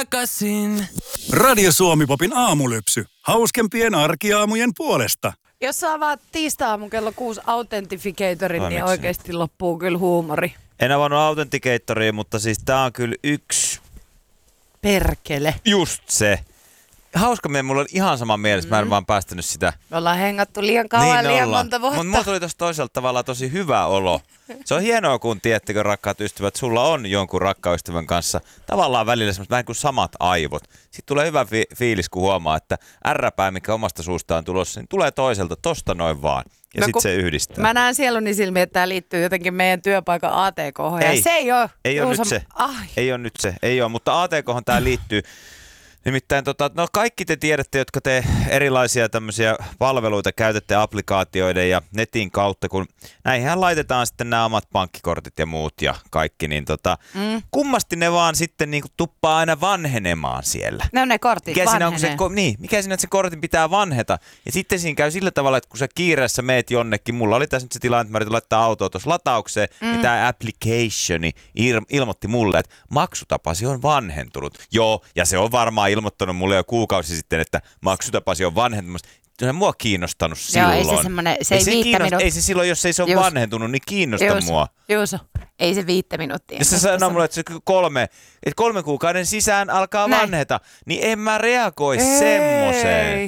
takaisin. Radio Suomi-popin aamulypsy. Hauskempien arkiaamujen puolesta. Jos sä avaat tiistai-aamun kello 6 Authentificatorin, niin oikeasti loppuu kyllä huumori. En avannut Authenticatoria, mutta siis tää on kyllä yksi... Perkele. Just se. Hauska mulla on ihan sama mielessä, mä en vaan päästänyt sitä. Me ollaan hengattu liian kauan, liian monta vuotta. Mutta mulla tuli tosta toisella tavalla tosi hyvä olo. Se on hienoa, kun tiedättekö, rakkaat ystävät, sulla on jonkun rakkaystävän kanssa tavallaan välillä semmoiset vähän kuin samat aivot. Sitten tulee hyvä fiilis, kun huomaa, että ärräpää, mikä omasta suustaan tulossa, niin tulee toiselta tosta noin vaan. Ja no, sitten se yhdistää. Mä näen sieluni silmiin, että tämä liittyy jotenkin meidän työpaikan ATK:hon. Ei, se ei ole. Ei ole nyt se. Ei ole nyt se. Ei ole, mutta ATK:hon tämä liittyy. Nimittäin no kaikki te tiedätte, jotka te erilaisia tämmöisiä palveluita käytätte applikaatioiden ja netin kautta, kun näihin laitetaan sitten nämä omat pankkikortit ja muut ja kaikki, niin kummasti ne vaan sitten niinku tuppaa aina vanhenemaan siellä. No ne kortit vanhenee. Mikä siinä, että se kortin pitää vanheta. Ja sitten siinä käy sillä tavalla, että kun sä kiireessä meet jonnekin, mulla oli tässä nyt se tilanne, että mä yritin laittaa autoa tuossa lataukseen, ja tämä applicationi ilmoitti mulle, että maksutapasi on vanhentunut. Joo, ja se on varmaan ilmoittanut mulle jo kuukausi sitten, että maksutapasi on vanhentunut. Se on mua kiinnostanut silloin. Joo, ei se semmoinen, se ei 5 minuuttia. Ei se silloin, jos ei se ole vanhentunut, niin kiinnosta mua. Juuso, ei se 5 minuuttia. Jos sä sanoo mulle, että se 3 kuukauden sisään alkaa vanheta, niin en mä reagoi semmoiseen.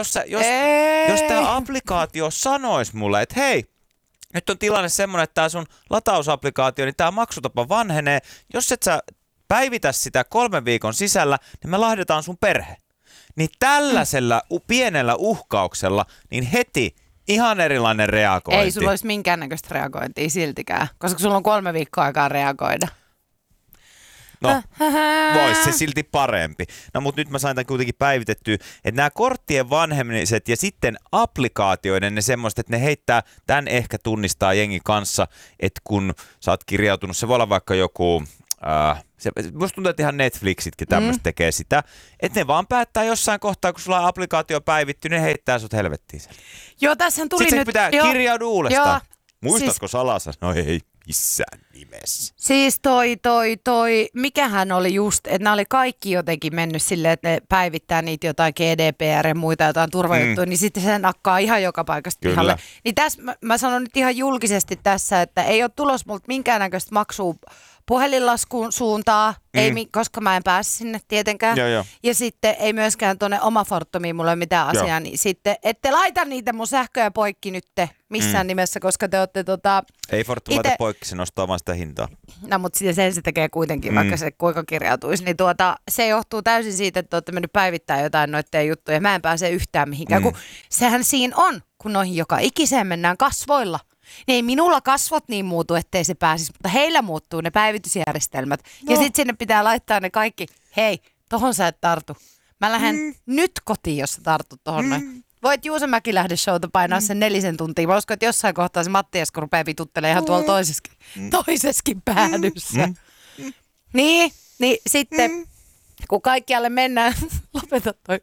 Jos tää applikaatio sanois mulle, että hei, nyt on tilanne semmoinen, että tää sun latausapplikaatio, niin tää maksutapa vanhenee. Jos et sä päivitä sitä 3 viikon sisällä, niin me lahdetaan sun perhe. Niin tällaisella pienellä uhkauksella, niin heti ihan erilainen reagointi. Ei sulla olisi minkäännäköistä reagointia siltikään, koska sulla on 3 viikkoa aikaa reagoida. No, vois se silti parempi. No, mutta nyt mä sain tämän kuitenkin päivitettyä, että nämä korttien vanhemiset ja sitten applikaatioiden ne semmoiset, että ne heittää, tämän ehkä tunnistaa jengi kanssa, että kun sä oot kirjautunut, se voi olla vaikka joku... musta tuntuu, että ihan Netflixitkin tämmöistä tekee sitä, että ne vaan päättää jossain kohtaa, kun sulla on applikaatio päivitty, ne heittää sut helvettiin sen. Joo, tässä tuli sitten nyt... pitää kirjaudu uudestaan. Joo. Muistatko siis, salassa? No ei missään nimessä. Siis mikähän oli just, että nämä oli kaikki jotenkin mennyt silleen, että ne päivittää niitä jotain GDPR ja muita jotain turvajuttuja, niin sitten se nakkaa ihan joka paikasta pihalle. Niin tässä mä sanon nyt ihan julkisesti tässä, että ei ole tulos multa minkäännäköistä maksua puhelinlaskuun suuntaa, koska mä en pääse sinne tietenkään. Joo. Ja sitten ei myöskään tuonne oma Fortumiin mulla ole mitään asiaa, niin sitten ette laita niitä mun sähköjä poikki nyt missään nimessä, koska te olette Ei Fortum laita poikki, se nostaa vaan sitä hintaa. No mutta sen se tekee kuitenkin, vaikka se kuinka kirjautuisi, niin se johtuu täysin siitä, että olette mennyt päivittämään jotain noitteen juttuja. Mä en pääse yhtään mihinkään, kun sehän siinä on, kun noihin joka ikiseen mennään kasvoilla. Niin ei minulla kasvot niin muutu, ettei se pääsisi, mutta heillä muuttuu ne päivitysjärjestelmät. No. Ja sitten sinne pitää laittaa ne kaikki, hei, tohon sä et tartu. Mä lähden nyt kotiin, jos sä tartut tohon noin. Voit Juuso Mäkilähde-showta painaa sen 4 tuntia. Mä uskon, että jossain kohtaa se Matti Esko rupeaa vituttelemaan ihan tuolla toisessakin päädyssä. Niin sitten, kun kaikkialle mennään, lopeta toi.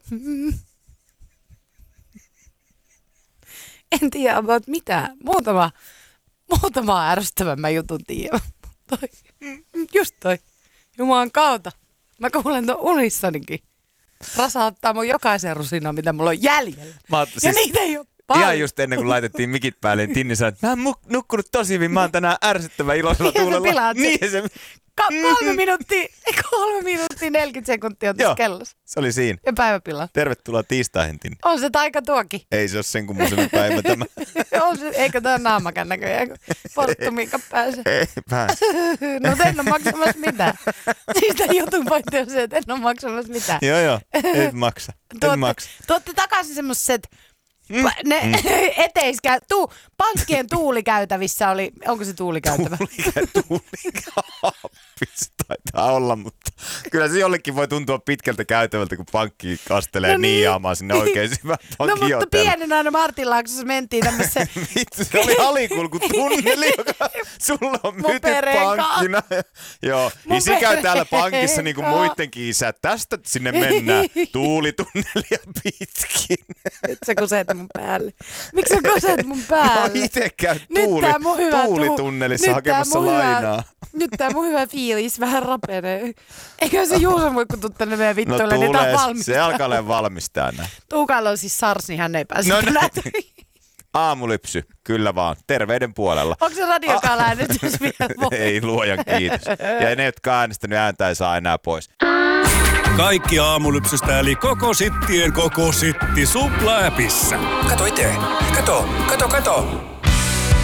En tiedä about mitään. Muutama ärsyttävämmän jutun tiedä. Just toi. Jumalan kautta. Mä kuulen ton unissanikin. Rasa ottaa mun jokaisen rusinan, mitä mulla on jäljellä. Ja niitä ei ole paljon. Ihan just ennen kuin laitettiin mikit päälle, niin Tinni sanoi, että mä oon nukkunut tosi hyvin, mä oon tänään ärsyttävä iloisella tuulella. Niin se 3 minuuttia 40 sekuntia tuossa kellossa. Se oli siinä. Ja päiväpilaa. Tervetuloa tiistaihin, Tinni. On se taika tuokin. Ei se ole sen kummoisen päivä tämä. On se, eikö tämä naamakään näköjään, kun Fortumiinkaan pääsee. Ei pääse. No en ole maksamassa mitään. Siis tämän jutun pointti on se, että en ole maksamassa mitään. Joo, ei maksa. Tuotte takaisin semmoiset... Ne pankkien tuulikäytävissä oli, onko se tuulikäytävä? Tuulikäytävissä taitaa olla, mutta kyllä se jollekin voi tuntua pitkältä käytävältä, kun pankki kastelee niiaamaan sinne oikein syvään pankkiin. No mutta pienenä aina Martinlaaksossa mentiin tämmöiseen. Vittu, se oli alikulkutunneli, joka sulla on myyty pankkina. Joo, niin se käy täällä pankissa niin kuin muidenkin isät. Tästä sinne mennään tuulitunnelia pitkin. Nyt sä kuseet mun päälle. Miksi sä kuseet mun päälle? No itse käy tuulitunnelissa hakemassa lainaa. Nyt tää mun hyvä fiilis fiilis vähän rapenee. Eikä se Juuso muikku tuu tänne meidän vittuille, No niin tää on tulee, valmis. se alkaa olla valmis tänne. Tuukalla on siis SARS, niin hän ei pääse No tänään. Aamulypsy, kyllä vaan. Terveyden puolella. Onko se radiokaan äänestys vielä voi? Ei, luojan kiitos. Ja ne, jotka on äänestänyt ääntä, ei saa enää pois. Kaikki Aamulypsystä eli koko sittien koko sitti Supla-appissa. Kato itse. Kato.